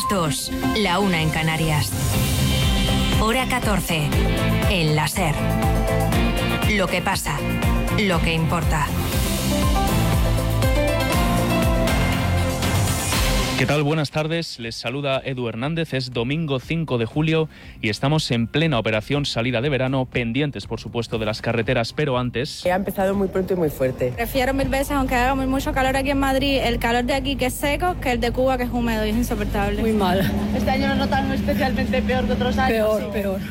2, la 1 en Canarias. Hora 14, en la SER. Lo que pasa, lo que importa. ¿Qué tal? Buenas tardes, les saluda Edu Hernández, es domingo 5 de julio y estamos en plena operación salida de verano, pendientes por supuesto de las carreteras, pero antes... Ha empezado muy pronto y muy fuerte. Prefiero 1000 veces, aunque haga mucho calor aquí en Madrid, el calor de aquí que es seco, que el de Cuba que es húmedo y es insoportable. Muy mal. Este año lo notamos especialmente peor que otros años. Peor.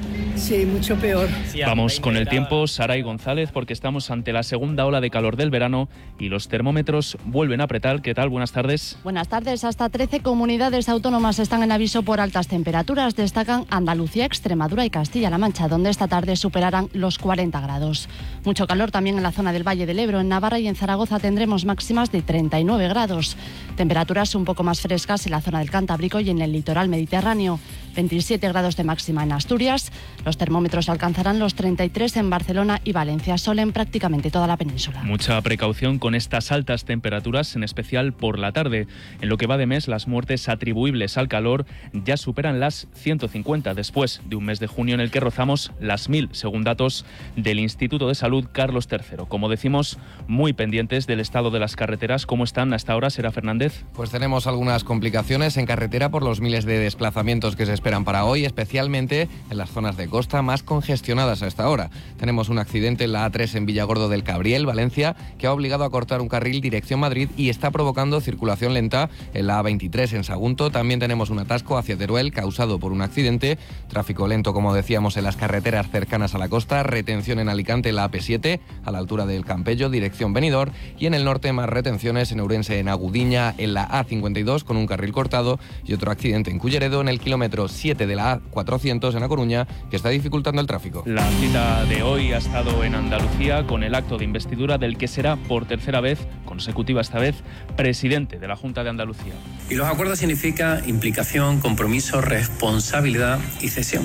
Sí, mucho peor. Vamos con el tiempo, Saray González, porque estamos ante la segunda ola de calor del verano y los termómetros vuelven a apretar. ¿Qué tal? Buenas tardes. Buenas tardes. Hasta 13 comunidades autónomas están en aviso por altas temperaturas. Destacan Andalucía, Extremadura y Castilla-La Mancha, donde esta tarde superarán los 40 grados. Mucho calor también en la zona del Valle del Ebro. En Navarra y en Zaragoza tendremos máximas de 39 grados. Temperaturas un poco más frescas en la zona del Cantábrico y en el litoral mediterráneo. 27 grados de máxima en Asturias. Los termómetros alcanzarán los 33 en Barcelona y Valencia, sol en prácticamente toda la península. Mucha precaución con estas altas temperaturas, en especial por la tarde. En lo que va de mes, las muertes atribuibles al calor ya superan las 150, después de un mes de junio en el que rozamos las 1000, según datos del Instituto de Salud Carlos III. Como decimos, muy pendientes del estado de las carreteras. ¿Cómo están hasta ahora, Sera Fernández? Pues tenemos algunas complicaciones en carretera por los miles de desplazamientos que se esperan para hoy, especialmente en las zonas de costa más congestionadas a esta hora. Tenemos un accidente en la A3 en Villargordo del Cabriel, Valencia, que ha obligado a cortar un carril dirección Madrid y está provocando circulación lenta en la A23 en Sagunto. También tenemos un atasco hacia Teruel causado por un accidente. Tráfico lento, como decíamos, en las carreteras cercanas a la costa. Retención en Alicante en la AP7, a la altura del Campello, dirección Benidorm. Y en el norte más retenciones en Ourense, en Agudiña, en la A52 con un carril cortado. Y otro accidente en Culleredo, en el kilómetro 7 de la A400 en A Coruña, que está dificultando el tráfico. La cita de hoy ha estado en Andalucía con el acto de investidura del que será por tercera vez, consecutiva esta vez, presidente de la Junta de Andalucía. Y los acuerdos significa implicación, compromiso, responsabilidad y cesión.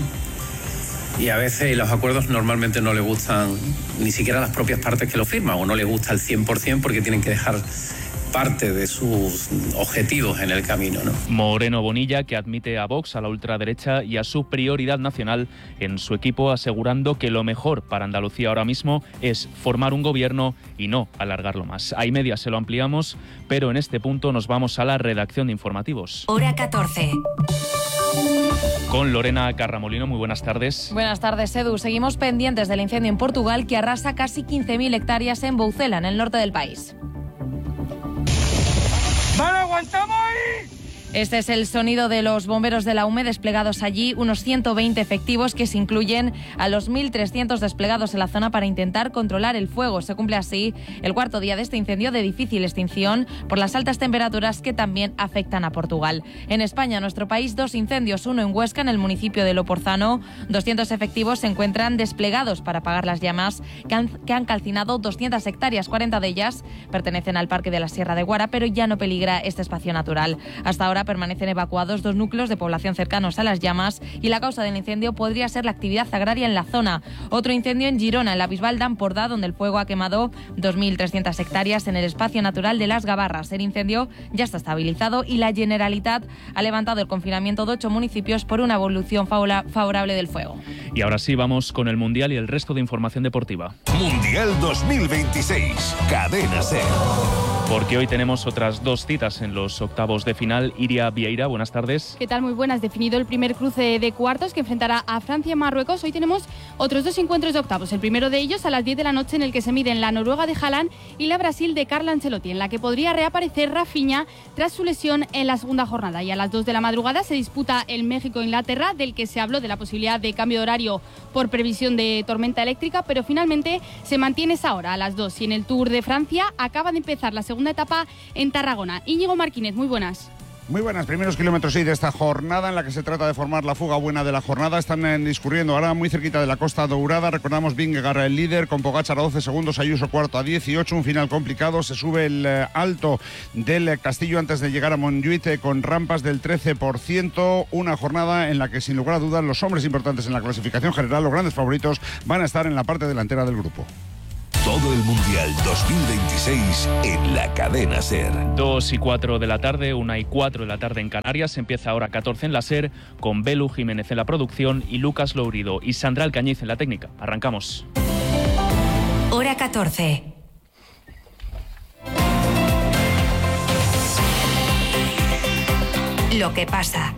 Y a veces los acuerdos normalmente no le gustan ni siquiera a las propias partes que lo firman, o no le gusta al 100% porque tienen que dejar parte de sus objetivos en el camino, ¿no? Moreno Bonilla, que admite a Vox, a la ultraderecha y a su prioridad nacional en su equipo, asegurando que lo mejor para Andalucía ahora mismo es formar un gobierno y no alargarlo más. A media se lo ampliamos, pero en este punto nos vamos a la redacción de informativos. Hora 14. Con Lorena Carramolino, muy buenas tardes. Buenas tardes, Edu. Seguimos pendientes del incendio en Portugal que arrasa casi 15.000 hectáreas en Boucela, en el norte del país. ¡Vale, aguantamos ahí! Este es el sonido de los bomberos de la UME desplegados allí, unos 120 efectivos que se incluyen a los 1.300 desplegados en la zona para intentar controlar el fuego. Se cumple así el cuarto día de este incendio de difícil extinción por las altas temperaturas que también afectan a Portugal. En España, nuestro país, 2 incendios, uno en Huesca, en el municipio de Loporzano. 200 efectivos se encuentran desplegados para apagar las llamas que han calcinado 200 hectáreas. 40 de ellas pertenecen al Parque de la Sierra de Guara, pero ya no peligra este espacio natural. Hasta ahora permanecen evacuados 2 núcleos de población cercanos a las llamas y la causa del incendio podría ser la actividad agraria en la zona. Otro incendio en Girona, en la Bisbal d'Empordà, donde el fuego ha quemado 2.300 hectáreas en el espacio natural de Las Gavarras. El incendio ya está estabilizado y la Generalitat ha levantado el confinamiento de 8 municipios por una evolución favorable del fuego. Y ahora sí, vamos con el Mundial y el resto de información deportiva. Mundial 2026, Cadena SER. Porque hoy tenemos otras 2 citas en los octavos de final. Iria Vieira, buenas tardes. ¿Qué tal? Muy buenas. Definido el primer cruce de cuartos que enfrentará a Francia y Marruecos. Hoy tenemos otros 2 encuentros de octavos. El primero de ellos a las 10 de la noche, en el que se miden la Noruega de Haaland y la Brasil de Carlo Ancelotti, en la que podría reaparecer Rafinha tras su lesión en la segunda jornada. Y a las 2 de la madrugada se disputa el México-Inglaterra, del que se habló de la posibilidad de cambio de horario por previsión de tormenta eléctrica, pero finalmente se mantiene esa hora a las 2. Y en el Tour de Francia acaba de empezar la segunda etapa en Tarragona. Íñigo Martínez, muy buenas. Muy buenas, primeros kilómetros de esta jornada en la que se trata de formar la fuga buena de la jornada. Están discurriendo ahora muy cerquita de la Costa Dourada. Recordamos Vingegaard el líder con Pogačar a 12 segundos, Ayuso cuarto a 18. Un final complicado. Se sube el alto del Castillo antes de llegar a Montjuïc con rampas del 13%. Una jornada en la que sin lugar a dudas los hombres importantes en la clasificación general, los grandes favoritos, van a estar en la parte delantera del grupo. Todo el Mundial 2026 en la cadena SER. 2:04 de la tarde, 1:04 de la tarde en Canarias. Empieza ahora 14 en la SER con Belu Jiménez en la producción y Lucas Lourido y Sandra Alcañiz en la técnica. Arrancamos. Hora 14. Lo que pasa.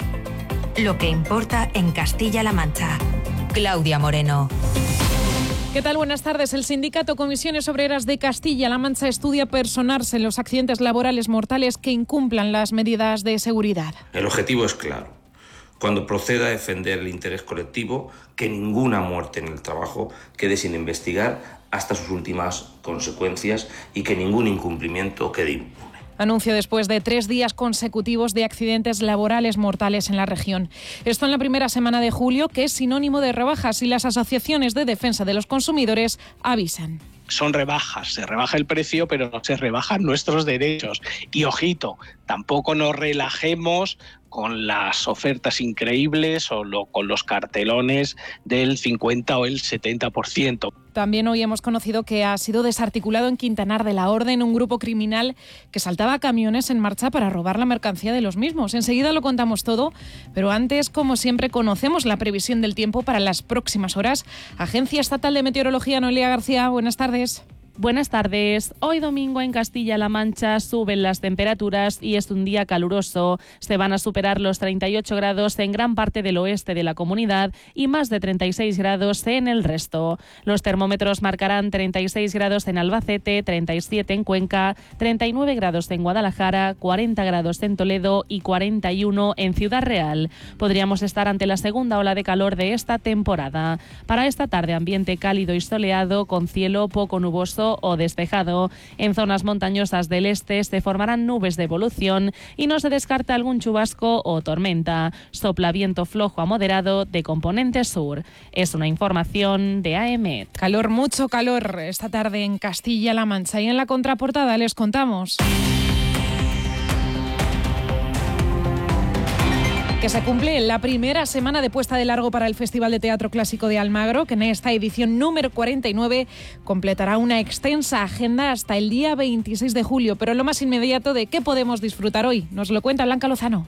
Lo que importa en Castilla-La Mancha. Claudia Moreno. ¿Qué tal? Buenas tardes. El sindicato Comisiones Obreras de Castilla-La Mancha estudia personarse en los accidentes laborales mortales que incumplan las medidas de seguridad. El objetivo es claro. Cuando proceda a defender el interés colectivo, que ninguna muerte en el trabajo quede sin investigar hasta sus últimas consecuencias y que ningún incumplimiento quede impune. Anuncio después de 3 días consecutivos de accidentes laborales mortales en la región. Esto en la primera semana de julio, que es sinónimo de rebajas, y las asociaciones de defensa de los consumidores avisan. Son rebajas, se rebaja el precio, pero no se rebajan nuestros derechos. Y ojito, tampoco nos relajemos con las ofertas increíbles o con los cartelones del 50 o el 70%. También hoy hemos conocido que ha sido desarticulado en Quintanar de la Orden un grupo criminal que saltaba camiones en marcha para robar la mercancía de los mismos. Enseguida lo contamos todo, pero antes, como siempre, conocemos la previsión del tiempo para las próximas horas. Agencia Estatal de Meteorología, Noelia García, buenas tardes. Buenas tardes. Hoy domingo en Castilla-La Mancha suben las temperaturas y es un día caluroso. Se van a superar los 38 grados en gran parte del oeste de la comunidad y más de 36 grados en el resto. Los termómetros marcarán 36 grados en Albacete, 37 en Cuenca, 39 grados en Guadalajara, 40 grados en Toledo y 41 en Ciudad Real. Podríamos estar ante la segunda ola de calor de esta temporada. Para esta tarde, ambiente cálido y soleado con cielo poco nuboso o despejado. En zonas montañosas del este se formarán nubes de evolución y no se descarta algún chubasco o tormenta. Sopla viento flojo a moderado de componente sur. Es una información de AEMET. Calor, mucho calor esta tarde en Castilla-La Mancha, y en la contraportada les contamos que se cumple la primera semana de puesta de largo para el Festival de Teatro Clásico de Almagro, que en esta edición número 49 completará una extensa agenda hasta el día 26 de julio. Pero lo más inmediato de qué podemos disfrutar hoy nos lo cuenta Blanca Lozano.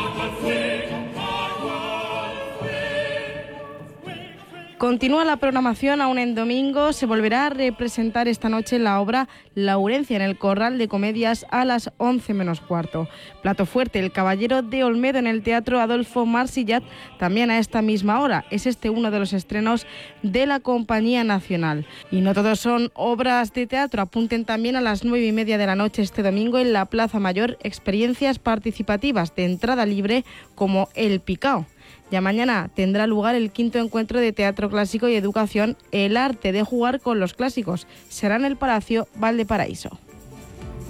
Continúa la programación aún en domingo. Se volverá a representar esta noche la obra Laurencia en el Corral de Comedias a las 11 menos cuarto. Plato fuerte, El Caballero de Olmedo en el Teatro Adolfo Marsillat, también a esta misma hora. Es uno de los estrenos de la Compañía Nacional. Y no todos son obras de teatro. Apunten también a las 9:30 de la noche este domingo en la Plaza Mayor experiencias participativas de entrada libre como El Picao. Ya mañana tendrá lugar el 5º encuentro de Teatro Clásico y Educación, El arte de jugar con los clásicos. Será en el Palacio Valdeparaíso.